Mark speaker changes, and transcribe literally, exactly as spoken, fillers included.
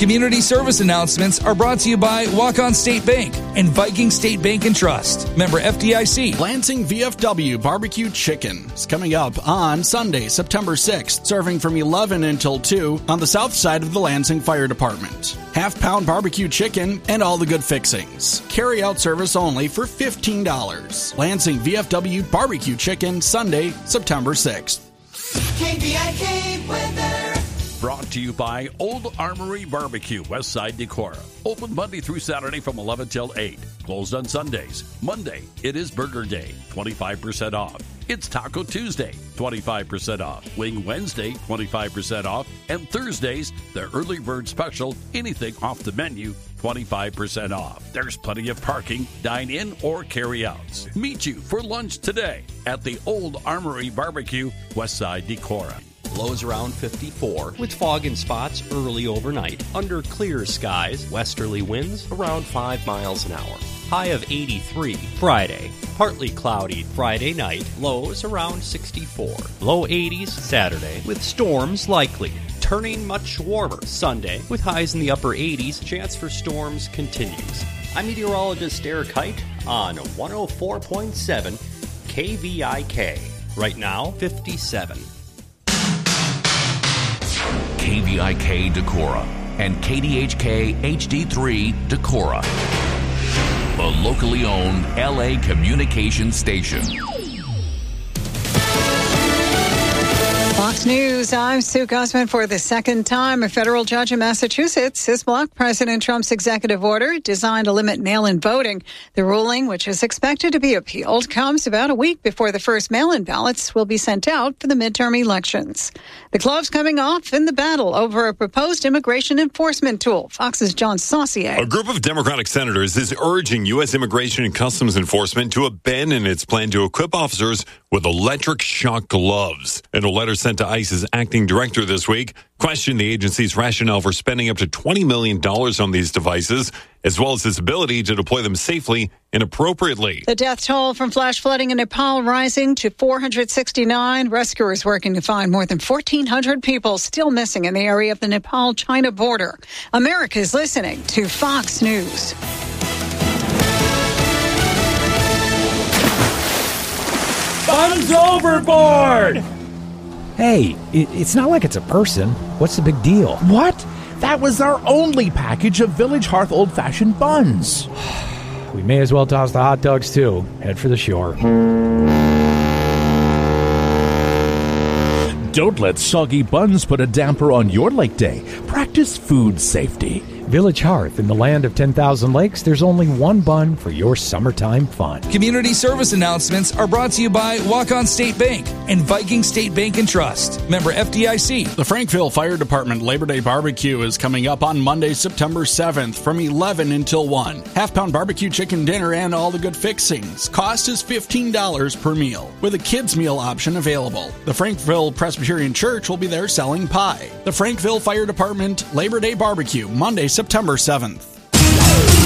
Speaker 1: Community service announcements are brought to you by Walk-On State Bank and Viking State Bank and Trust. Member F D I C.
Speaker 2: Lansing V F W Barbecue Chicken is coming up on Sunday, September sixth, serving from eleven until two on the south side of the Lansing Fire Department. Half-pound barbecue chicken and all the good fixings. Carry-out service only for fifteen dollars. Lansing V F W Barbecue Chicken, Sunday, September sixth.
Speaker 3: K V I K weather.
Speaker 4: Brought to you by Old Armory Barbecue, Westside Decorah. Open Monday through Saturday from eleven till eight. Closed on Sundays. Monday, it is Burger Day, twenty-five percent off. It's Taco Tuesday, twenty-five percent off. Wing Wednesday, twenty-five percent off. And Thursdays, the early bird special, anything off the menu, twenty-five percent off. There's plenty of parking, dine-in, or carry-outs. Meet you for lunch today at the Old Armory Barbecue, Westside Decorah.
Speaker 5: Lows around fifty-four, with fog in spots early overnight. Under clear skies, westerly winds around five miles an hour. High of eighty-three. Friday, partly cloudy Friday night, lows around sixty-four. Low eighties Saturday, with storms likely. Turning much warmer Sunday, with highs in the upper eighties. Chance for storms continues. I'm meteorologist Eric Height on one oh four point seven K V I K. Right now, fifty-seven.
Speaker 6: K V I K Decorah and K D H K H D three Decorah, a locally owned L A communications station.
Speaker 7: Fox News, I'm Sue Guzman. For the second time, a federal judge in Massachusetts has blocked President Trump's executive order designed to limit mail-in voting. The ruling, which is expected to be appealed, comes about a week before the first mail-in ballots will be sent out for the midterm elections. The gloves coming off in the battle over a proposed immigration enforcement tool. Fox's John Saucier.
Speaker 8: A group of Democratic senators is urging U S. Immigration and Customs Enforcement to abandon its plan to equip officers with electric shock gloves. In a letter sent to ICE's acting director this week, questioned the agency's rationale for spending up to twenty million dollars on these devices, as well as its ability to deploy them safely and appropriately.
Speaker 7: The death toll from flash flooding in Nepal rising to four hundred sixty-nine. Rescuers working to find more than fourteen hundred people still missing in the area of the Nepal-China border. America is listening to Fox News.
Speaker 9: Buns overboard!
Speaker 10: Hey, it, it's not like it's a person. What's the big deal?
Speaker 9: What? That was our only package of Village Hearth old-fashioned buns.
Speaker 10: We may as well toss the hot dogs, too. Head for the shore.
Speaker 9: Don't let soggy buns put a damper on your lake day. Practice food safety.
Speaker 10: Village Hearth, in the land of ten thousand lakes, there's only one bun for your summertime fun.
Speaker 1: Community service announcements are brought to you by Walk-On State Bank and Viking State Bank and Trust. Member F D I C.
Speaker 2: The Frankville Fire Department Labor Day Barbecue is coming up on Monday, September seventh from eleven until one. Half-pound barbecue chicken dinner and all the good fixings. Cost is fifteen dollars per meal, with a kids' meal option available. The Frankville Presbyterian Church will be there selling pie. The Frankville Fire Department Labor Day Barbecue, Monday, September seventh.